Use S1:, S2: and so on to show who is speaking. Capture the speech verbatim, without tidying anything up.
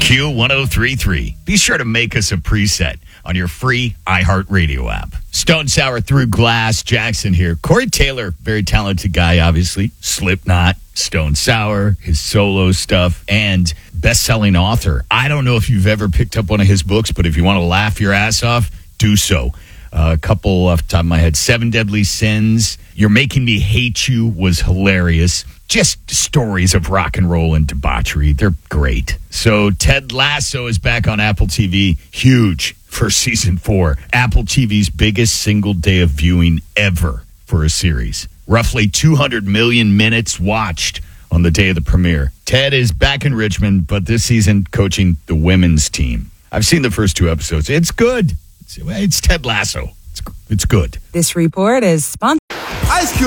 S1: Q one oh three point three. Be sure to make us a preset on your free iHeartRadio app. Stone Sour Through Glass, Jackson here. Corey Taylor, very talented guy, obviously. Slipknot, Stone Sour, his solo stuff, and best-selling author. I don't know if you've ever picked up one of his books, but if you want to laugh your ass off, do so. Uh, a couple off the top of my head. Seven Deadly Sins. You're Making Me Hate You was hilarious. Just stories of rock and roll and debauchery. They're great. So Ted Lasso is back on Apple T V. Huge for season four. Apple T V's biggest single day of viewing ever for a series. Roughly two hundred million minutes watched on the day of the premiere. Ted is back in Richmond, but this season coaching the women's team. I've seen the first two episodes. It's good. It's, it's Ted Lasso. It's, it's good.
S2: This report is sponsored.
S3: Ice Cube.